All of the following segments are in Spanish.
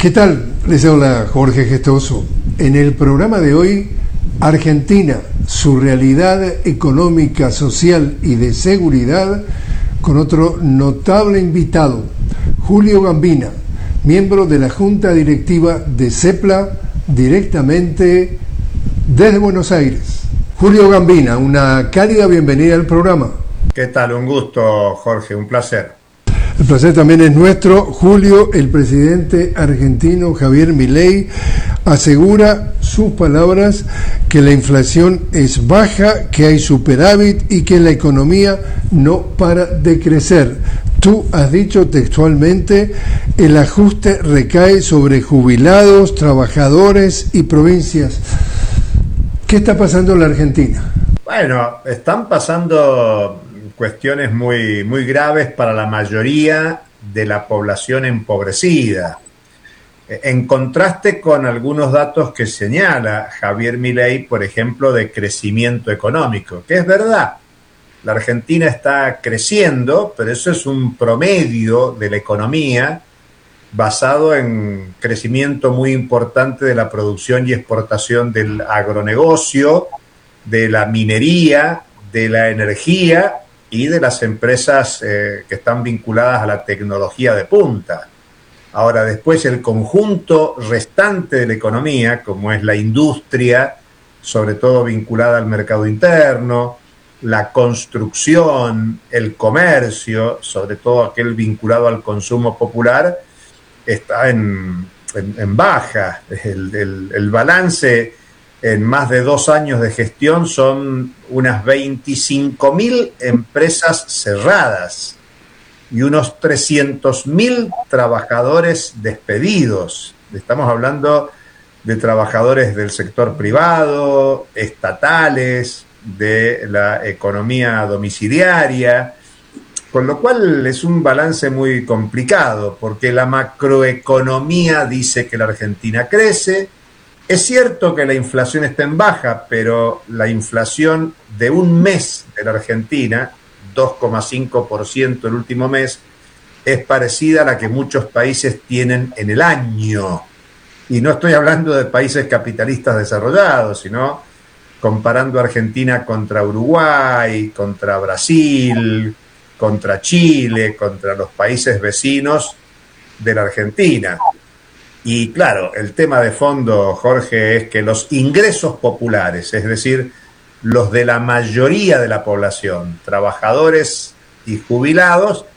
¿Qué tal? Les habla Jorge Gestoso. En el programa de hoy, Argentina, su realidad económica, social y de seguridad, con otro notable invitado, Julio Gambina, miembro de la Junta Directiva de CEPLA, directamente desde Buenos Aires. Julio Gambina, una cálida bienvenida al programa. ¿Qué tal? Un gusto, Jorge, un placer. El placer también es nuestro. Julio, el presidente argentino Javier Milei asegura sus palabras que la inflación es baja, que hay superávit y que la economía no para de crecer. Tú has dicho textualmente, el ajuste recae sobre jubilados, trabajadores y provincias. ¿Qué está pasando en la Argentina? Bueno, están pasando cuestiones muy graves para la mayoría de la población empobrecida. En contraste con algunos datos que señala Javier Milei, por ejemplo, de crecimiento económico, que es verdad, la Argentina está creciendo, pero eso es un promedio de la economía basado en crecimiento muy importante de la producción y exportación del agronegocio, de la minería, de la energía y de las empresas que están vinculadas a la tecnología de punta. Ahora, después el conjunto restante de la economía, como es la industria, sobre todo vinculada al mercado interno, la construcción, el comercio, sobre todo aquel vinculado al consumo popular, está en baja. El balance en más de 2 años de gestión son unas 25.000 empresas cerradas y unos 300.000 trabajadores despedidos. Estamos hablando de trabajadores del sector privado, estatales, de la economía domiciliaria, con lo cual es un balance muy complicado, porque la macroeconomía dice que la Argentina crece. Es cierto que la inflación está en baja, pero la inflación de un mes de la Argentina, 2,5% el último mes, es parecida a la que muchos países tienen en el año. Y no estoy hablando de países capitalistas desarrollados, sino comparando Argentina contra Uruguay, contra Brasil, contra Chile, contra los países vecinos de la Argentina. Y claro, el tema de fondo, Jorge, es que los ingresos populares, es decir, los de la mayoría de la población, trabajadores y jubilados,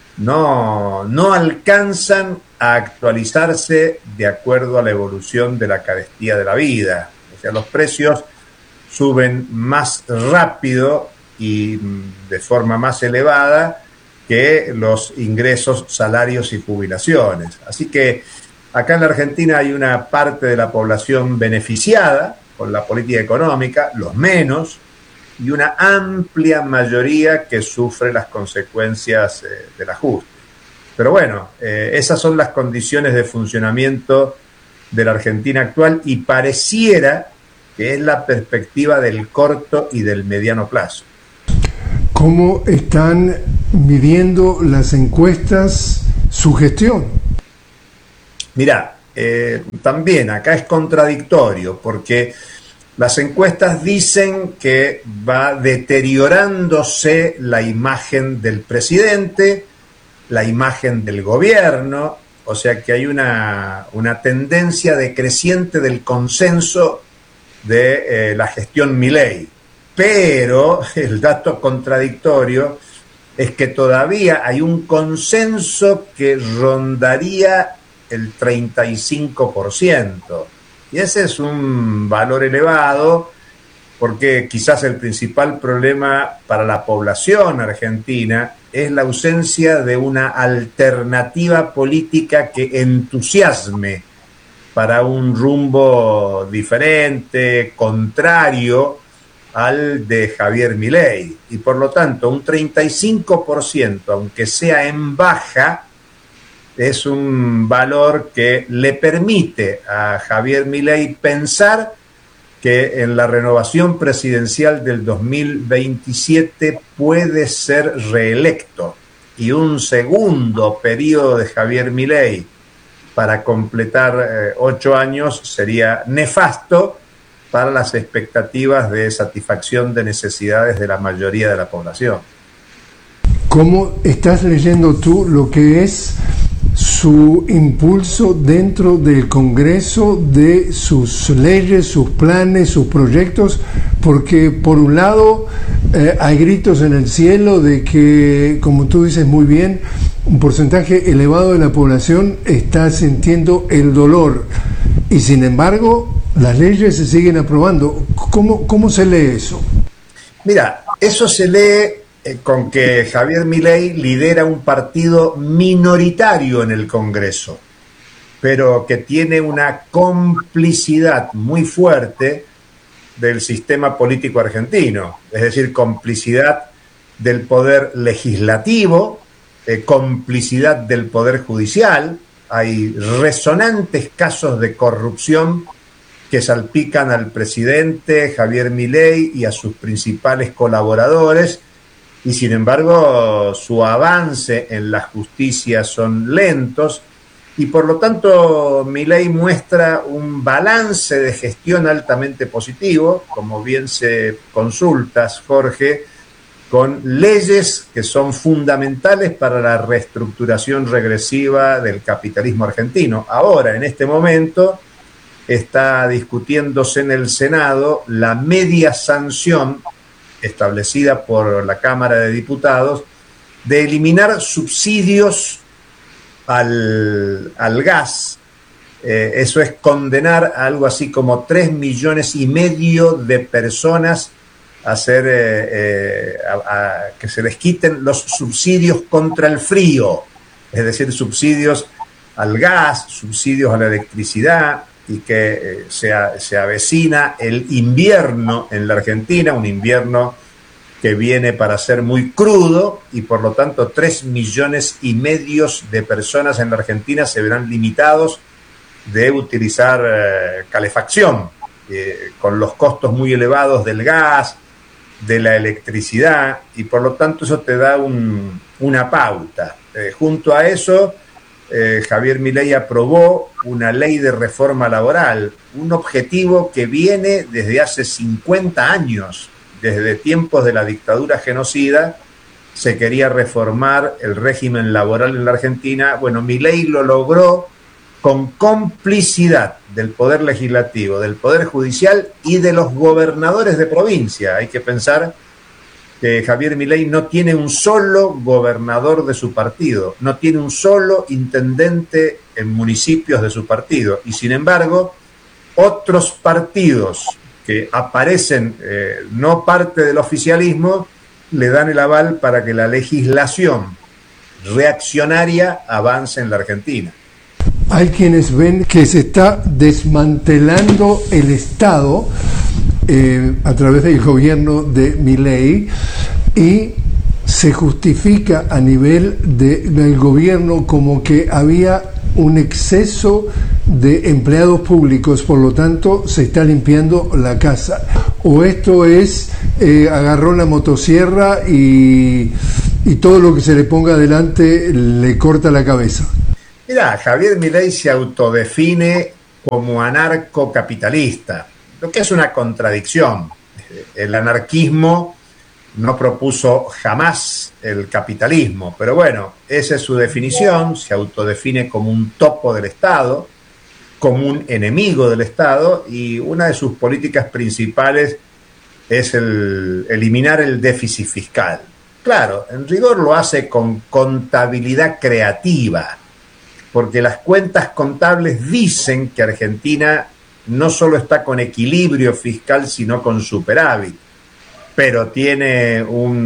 no alcanzan a actualizarse de acuerdo a la evolución de la carestía de la vida. O sea, los precios suben más rápido y de forma más elevada que los ingresos, salarios y jubilaciones. Así que acá en la Argentina hay una parte de la población beneficiada con la política económica, los menos, y una amplia mayoría que sufre las consecuencias del ajuste. Pero bueno, esas son las condiciones de funcionamiento de la Argentina actual y pareciera que es la perspectiva del corto y del mediano plazo. ¿Cómo están midiendo las encuestas su gestión? Mirá, también acá es contradictorio porque las encuestas dicen que va deteriorándose la imagen del presidente, la imagen del gobierno, o sea que hay una tendencia decreciente del consenso de la gestión Milei. Pero el dato contradictorio es que todavía hay un consenso que rondaría el 35%. Y ese es un valor elevado porque quizás el principal problema para la población argentina es la ausencia de una alternativa política que entusiasme para un rumbo diferente, contrario al de Javier Milei. Y por lo tanto, un 35%, aunque sea en baja, es un valor que le permite a Javier Milei pensar que en la renovación presidencial del 2027 puede ser reelecto. Y un segundo periodo de Javier Milei para completar 8 años sería nefasto para las expectativas de satisfacción de necesidades de la mayoría de la población. ¿Cómo estás leyendo tú lo que es su impulso dentro del Congreso de sus leyes, sus planes, sus proyectos? Porque por un lado hay gritos en el cielo de que, como tú dices muy bien, un porcentaje elevado de la población está sintiendo el dolor y sin embargo las leyes se siguen aprobando. ¿Cómo se lee eso? Mira, eso se lee con que Javier Milei lidera un partido minoritario en el Congreso, pero que tiene una complicidad muy fuerte del sistema político argentino, es decir, complicidad del poder legislativo, complicidad del poder judicial. Hay resonantes casos de corrupción que salpican al presidente Javier Milei y a sus principales colaboradores, y sin embargo su avance en la justicia son lentos, y por lo tanto Milei muestra un balance de gestión altamente positivo, como bien se consultas, Jorge, con leyes que son fundamentales para la reestructuración regresiva del capitalismo argentino. Ahora, en este momento, está discutiéndose en el Senado la media sanción establecida por la Cámara de Diputados de eliminar subsidios al gas. Eso es condenar a algo así como 3,5 millones de personas a que se les quiten los subsidios contra el frío, es decir, subsidios al gas, subsidios a la electricidad, y que se avecina el invierno en la Argentina, un invierno que viene para ser muy crudo, y por lo tanto 3,5 millones de personas en la Argentina se verán limitados de utilizar calefacción, con los costos muy elevados del gas, de la electricidad, y por lo tanto eso te da una pauta. Junto a eso, Javier Milei aprobó una ley de reforma laboral, un objetivo que viene desde hace 50 años, desde tiempos de la dictadura genocida. Se quería reformar el régimen laboral en la Argentina. Bueno, Milei lo logró con complicidad del Poder Legislativo, del Poder Judicial y de los gobernadores de provincia. Hay que pensar que Javier Milei no tiene un solo gobernador de su partido, no tiene un solo intendente en municipios de su partido, y sin embargo, otros partidos que aparecen no parte del oficialismo le dan el aval para que la legislación reaccionaria avance en la Argentina. Hay quienes ven que se está desmantelando el Estado a través del gobierno de Milei, y se justifica a nivel del gobierno como que había un exceso de empleados públicos, por lo tanto se está limpiando la casa. O esto es agarró la motosierra y todo lo que se le ponga adelante le corta la cabeza. Mira, Javier Milei se autodefine como anarcocapitalista, lo que es una contradicción. El anarquismo no propuso jamás el capitalismo, pero bueno, esa es su definición. Se autodefine como un topo del Estado, como un enemigo del Estado, y una de sus políticas principales es eliminar el déficit fiscal. Claro, en rigor lo hace con contabilidad creativa, porque las cuentas contables dicen que Argentina no solo está con equilibrio fiscal, sino con superávit, pero tiene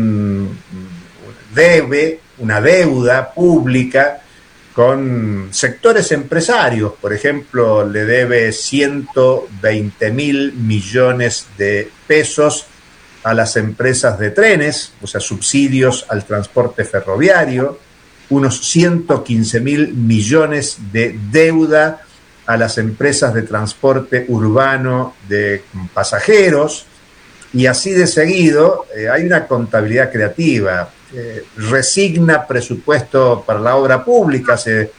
una deuda pública con sectores empresarios. Por ejemplo, le debe 120.000 millones de pesos a las empresas de trenes, o sea, subsidios al transporte ferroviario, unos 115.000 millones de deuda a las empresas de transporte urbano de pasajeros, y así de seguido. Hay una contabilidad creativa, resigna presupuesto para la obra pública. Hace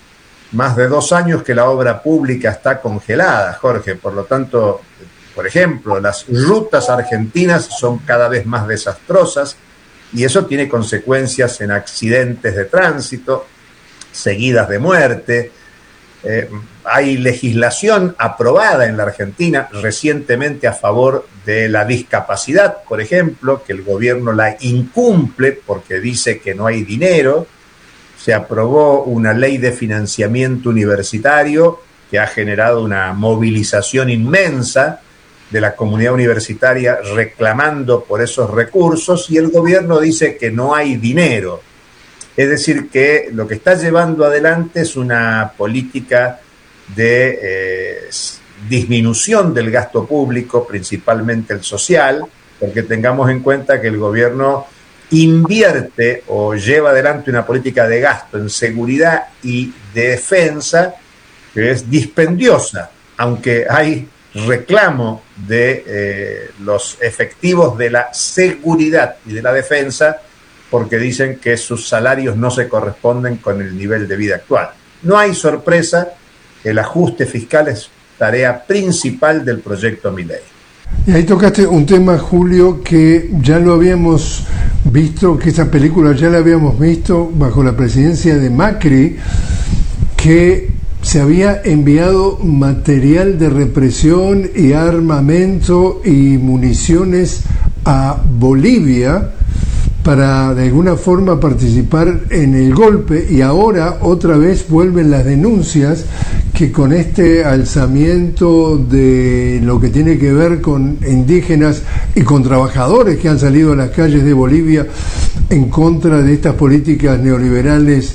más de 2 años que la obra pública está congelada, Jorge. Por lo tanto, por ejemplo, las rutas argentinas son cada vez más desastrosas y eso tiene consecuencias en accidentes de tránsito, seguidas de muerte. Hay legislación aprobada en la Argentina recientemente a favor de la discapacidad, por ejemplo, que el gobierno la incumple porque dice que no hay dinero. Se aprobó una ley de financiamiento universitario que ha generado una movilización inmensa de la comunidad universitaria reclamando por esos recursos, y el gobierno dice que no hay dinero. Es decir, que lo que está llevando adelante es una política de disminución del gasto público, principalmente el social, porque tengamos en cuenta que el gobierno invierte o lleva adelante una política de gasto en seguridad y de defensa que es dispendiosa, aunque hay reclamo de los efectivos de la seguridad y de la defensa, porque dicen que sus salarios no se corresponden con el nivel de vida actual. No hay sorpresa, el ajuste fiscal es tarea principal del proyecto Milei. Y ahí tocaste un tema, Julio, que ya lo habíamos visto, que esa película ya la habíamos visto bajo la presidencia de Macri, que se había enviado material de represión y armamento y municiones a Bolivia para de alguna forma participar en el golpe, y ahora otra vez vuelven las denuncias que con este alzamiento de lo que tiene que ver con indígenas y con trabajadores que han salido a las calles de Bolivia en contra de estas políticas neoliberales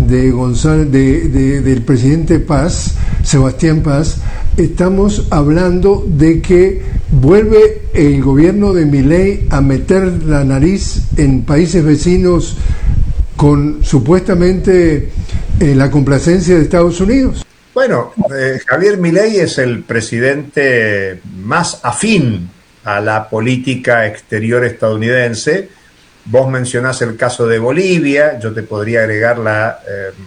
del presidente Paz, Sebastián Paz, estamos hablando de que vuelve el gobierno de Milei a meter la nariz en países vecinos con supuestamente la complacencia de Estados Unidos. Bueno, Javier Milei es el presidente más afín a la política exterior estadounidense. Vos mencionás el caso de Bolivia, yo te podría agregar la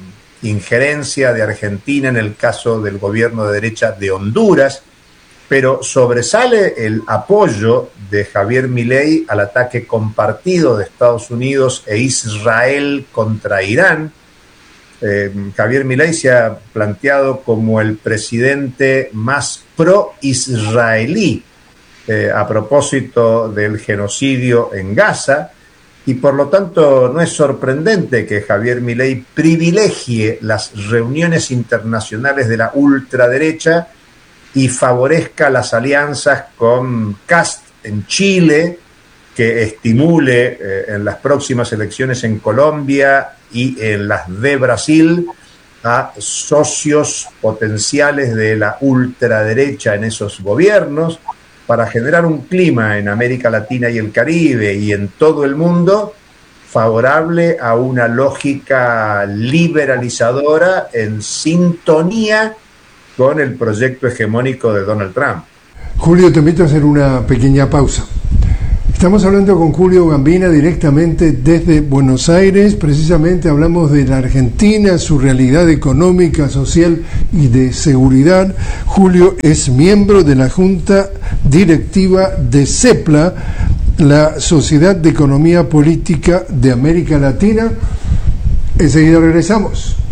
injerencia de Argentina en el caso del gobierno de derecha de Honduras, pero sobresale el apoyo de Javier Milei al ataque compartido de Estados Unidos e Israel contra Irán. Javier Milei se ha planteado como el presidente más pro-israelí a propósito del genocidio en Gaza, y por lo tanto no es sorprendente que Javier Milei privilegie las reuniones internacionales de la ultraderecha y favorezca las alianzas con Kast en Chile, que estimule en las próximas elecciones en Colombia y en las de Brasil a socios potenciales de la ultraderecha en esos gobiernos, para generar un clima en América Latina y el Caribe y en todo el mundo favorable a una lógica liberalizadora en sintonía con el proyecto hegemónico de Donald Trump. Julio, te invito a hacer una pequeña pausa. Estamos hablando con Julio Gambina directamente desde Buenos Aires. Precisamente hablamos de la Argentina, su realidad económica, social y de seguridad. Julio es miembro de la Junta Directiva de CEPLA, la Sociedad de Economía Política de América Latina. Enseguida regresamos.